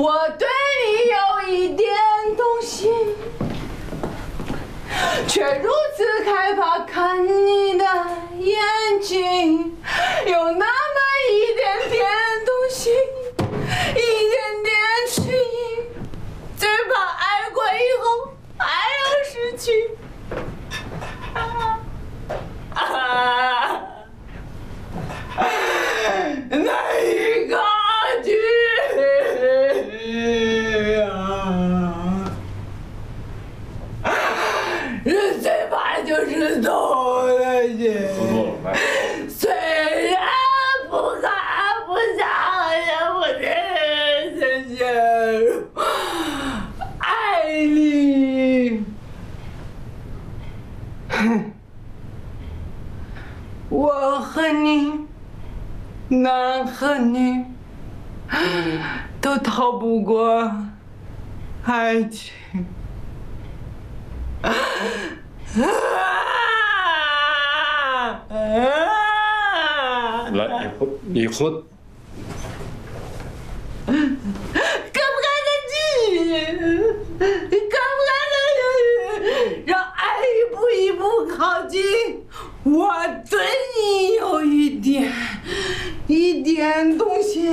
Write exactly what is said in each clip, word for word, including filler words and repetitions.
我对你有一点动心，却如此害怕看你的眼睛，有那么一点点动心，一点点迟疑，最怕爱过以后还要失去。啊啊！难以抗拒啊！人最怕就是痛的心。虽然不看不想也不能陷入爱里。我和你，男和女，都逃不过爱情。啊啊、 来，你喝， 敢不敢再继续？敢不敢再继续？让爱一步一步靠近。我对你有一点，一点动心，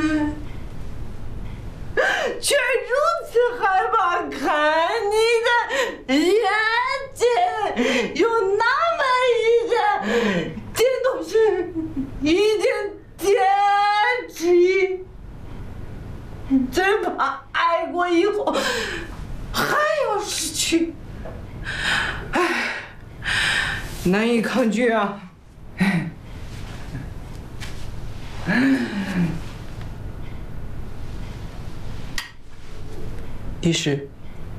却如此害怕看你的眼睛，有那么一点点动心，一点点迟疑，最怕爱过以后还要失去。唉。难以抗拒啊！于是，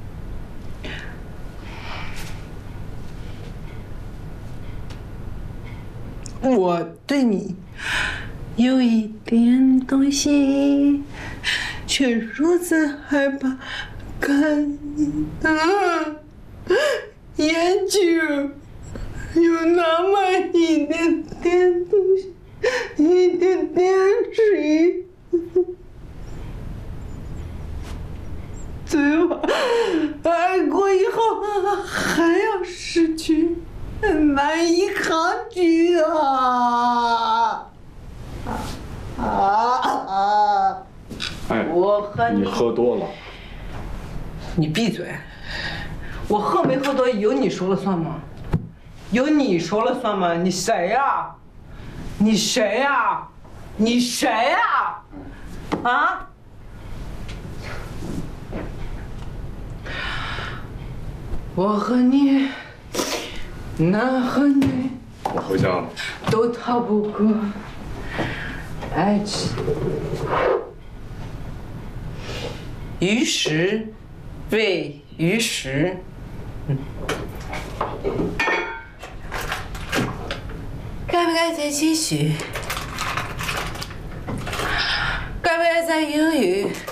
我对你有一点动心，却如此害怕看你的眼睛。有那么一点点东西，一点点迟疑，最怕爱过以后还要失去，难以抗拒啊！啊啊！ 哎， 我和你， 你喝多了。 你闭嘴！我喝没喝多有你说了算吗？有你说了算吗？你谁呀？你谁呀？你谁呀？啊？我和你，男和女， 我回家了， 都逃不过爱情。于时为于时，嗯。该不该再继续？该不该再犹豫？